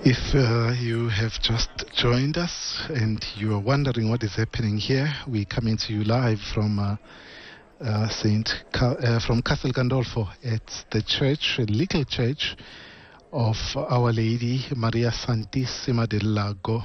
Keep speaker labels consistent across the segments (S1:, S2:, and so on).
S1: If you have just joined us and you are wondering what is happening here, we're coming to you live from from Castel Gandolfo at the church, a little church of Our Lady Maria Santissima del Lago,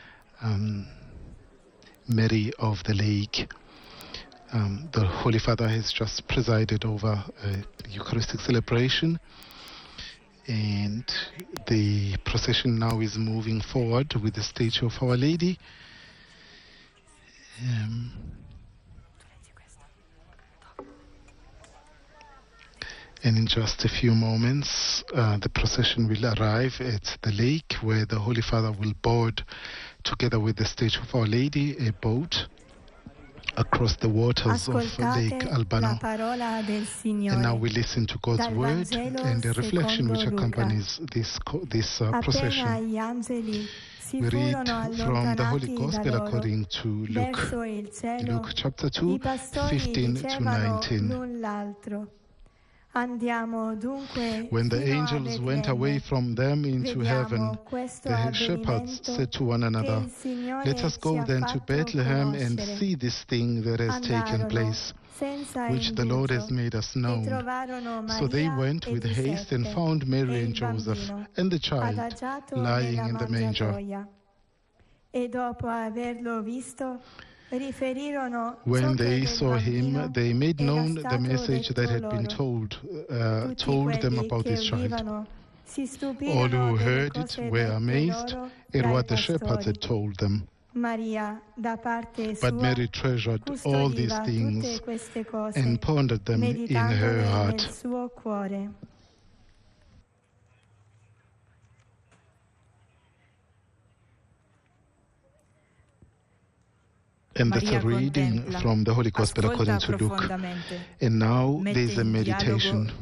S1: Mary of the Lake. The Holy Father has just presided over a Eucharistic celebration, and the procession now is moving forward with the statue of Our Lady. And in just a few moments, the procession will arrive at the lake, where the Holy Father will board, together with the statue of Our Lady, a boat across the waters of Lake Albano. And now we listen to God's word and the reflection which accompanies this procession. We read from the Holy Gospel according to Luke. Luke chapter 2, 15 to 19. When the angels went away from them into heaven, the shepherds said to one another, "Let us go then to Bethlehem and see this thing that has taken place, which the Lord has made us know." So they went with haste and found Mary and Joseph and the child lying in the manger. When they saw him, they made known the message that had been told them about this child. All who heard it were amazed at what the shepherds had told them. But Mary treasured all these things and pondered them in her heart. And that's a reading from the Holy Gospel according to Luke. And now there is a meditation.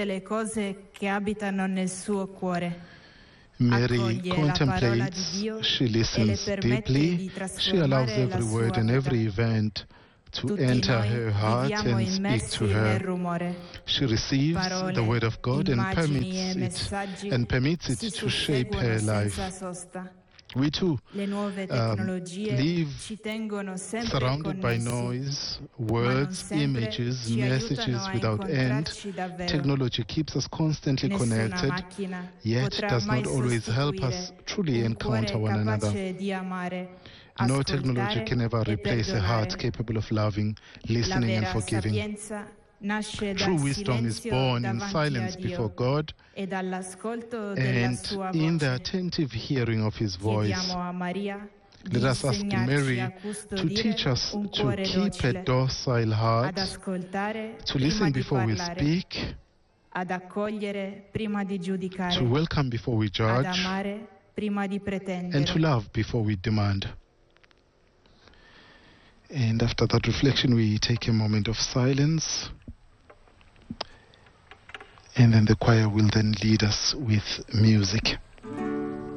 S1: Mary contemplates, she listens deeply, she allows every word and every event to enter her heart and speak to her. She receives the word of God and permits it to shape her life. We too live surrounded by noise, words, images, messages without end. Technology keeps us constantly connected, yet does not always help us truly encounter one another. No technology can ever replace a heart capable of loving, listening and forgiving. True wisdom is born in silence before God and in the attentive hearing of His voice. Let us ask Mary to teach us to keep a docile heart, to listen before we speak, to welcome before we judge, and to love before we demand. And after that reflection, we take a moment of silence. And then the choir will then lead us with music.